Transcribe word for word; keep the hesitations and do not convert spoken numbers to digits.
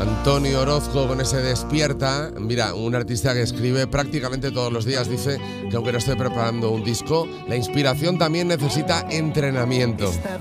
Antonio Orozco con ese Despierta. Mira, un artista que escribe prácticamente todos los días dice que aunque no esté preparando un disco, la inspiración también necesita entrenamiento.